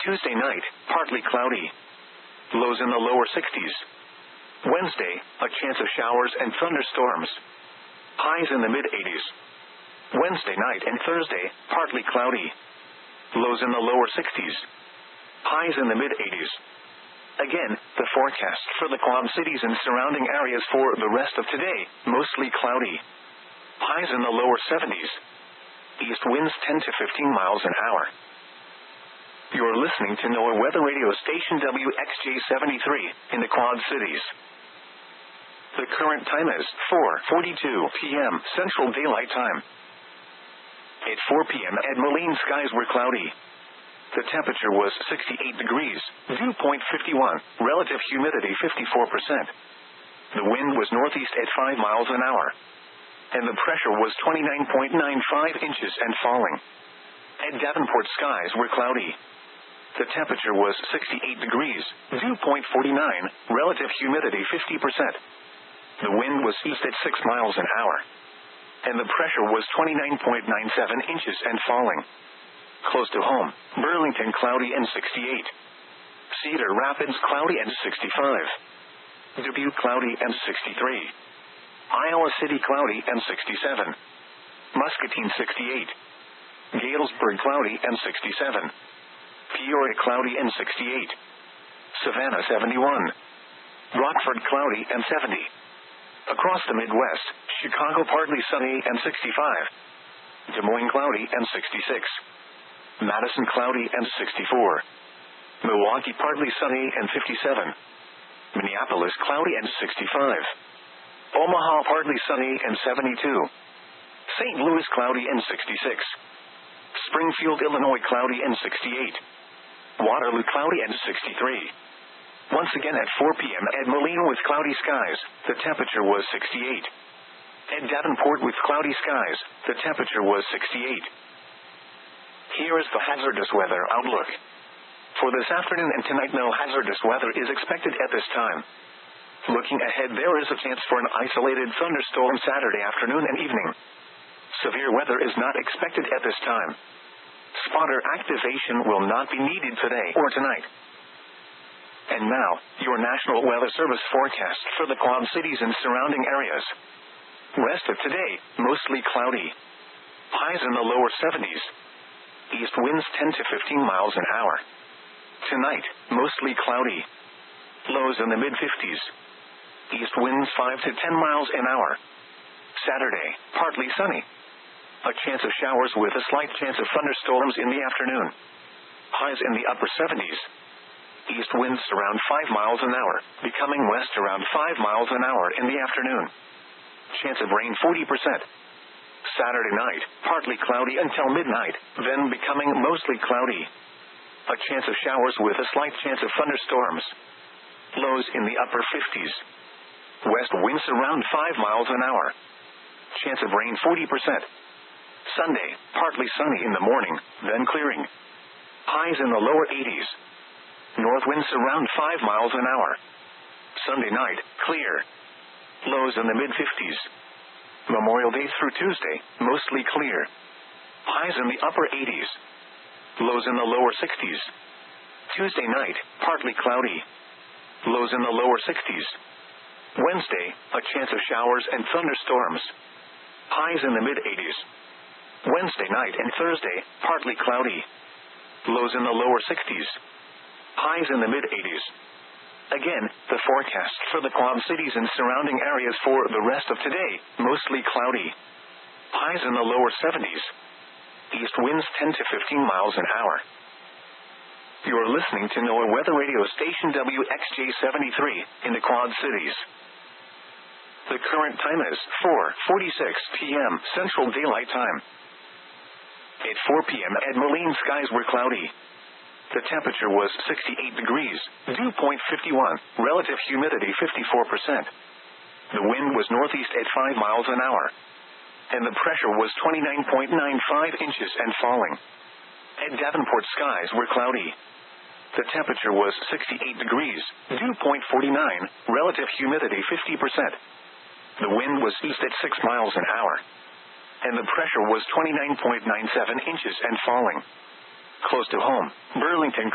Tuesday night, partly cloudy. Lows in the lower 60s. Wednesday, a chance of showers and thunderstorms. Highs in the mid-80s. Wednesday night and Thursday, partly cloudy. Lows in the lower 60s. Highs in the mid-80s. Again, the forecast for the Quad Cities and surrounding areas for the rest of today, mostly cloudy. Highs in the lower 70s. East winds 10 to 15 miles an hour. You're listening to NOAA Weather Radio Station WXJ-73 in the Quad Cities. The current time is 4:42 p.m. Central Daylight Time. At 4 p.m. at Moline, skies were cloudy. The temperature was 68 degrees, dew point 51, relative humidity 54%. The wind was northeast at 5 miles an hour. And the pressure was 29.95 inches and falling. At Davenport, skies were cloudy. The temperature was 68 degrees, dew point 49, relative humidity 50%. The wind was east at 6 miles an hour. And the pressure was 29.97 inches and falling. Close to home, Burlington cloudy and 68. Cedar Rapids cloudy and 65. Dubuque cloudy and 63. Iowa City cloudy and 67. Muscatine 68. Galesburg cloudy and 67. Peoria cloudy and 68. Savannah 71. Rockford cloudy and 70. Across the Midwest, Chicago partly sunny and 65. Des Moines cloudy and 66. Madison cloudy and 64. Milwaukee partly sunny and 57. Minneapolis cloudy and 65. Omaha partly sunny and 72. St. Louis cloudy and 66. Springfield, Illinois cloudy and 68. Waterloo cloudy and 63. Once again at 4 p.m. at Moline with cloudy skies, the temperature was 68. At Davenport with cloudy skies, the temperature was 68. Here is the hazardous weather outlook. For this afternoon and tonight, no hazardous weather is expected at this time. Looking ahead, there is a chance for an isolated thunderstorm Saturday afternoon and evening. Severe weather is not expected at this time. Spotter activation will not be needed today or tonight. And now, your National Weather Service forecast for the Quad Cities and surrounding areas. Rest of today, mostly cloudy. Highs in the lower 70s. East winds 10 to 15 miles an hour. Tonight, mostly cloudy. Lows in the mid-50s. East winds 5 to 10 miles an hour. Saturday, partly sunny. A chance of showers with a slight chance of thunderstorms in the afternoon. Highs in the upper 70s. East winds around 5 miles an hour, becoming west around 5 miles an hour in the afternoon. Chance of rain 40%. Saturday night, partly cloudy until midnight, then becoming mostly cloudy. A chance of showers with a slight chance of thunderstorms. Lows in the upper 50s. West winds around 5 miles an hour. Chance of rain 40%. Sunday, partly sunny in the morning, then clearing. Highs in the lower 80s. North winds around 5 miles an hour. Sunday night, clear. Lows in the mid-50s. Memorial Day through Tuesday, mostly clear. Highs in the upper 80s. Lows in the lower 60s. Tuesday night, partly cloudy. Lows in the lower 60s. Wednesday, a chance of showers and thunderstorms. Highs in the mid-80s. Wednesday night and Thursday, partly cloudy. Lows in the lower 60s. Highs in the mid-80s. Again, the forecast for the Quad Cities and surrounding areas for the rest of today, mostly cloudy. Highs in the lower 70s. East winds 10 to 15 miles an hour. You're listening to NOAA Weather Radio Station WXJ-73 in the Quad Cities. The current time is 4:46 p.m. Central Daylight Time. At 4 p.m. at Moline, skies were cloudy. The temperature was 68 degrees, dew point 51, relative humidity 54%. The wind was northeast at 5 miles an hour. And the pressure was 29.95 inches and falling. At Davenport, skies were cloudy. The temperature was 68 degrees, dew point 49, relative humidity 50%. The wind was east at 6 miles an hour. And the pressure was 29.97 inches and falling. Close to home, Burlington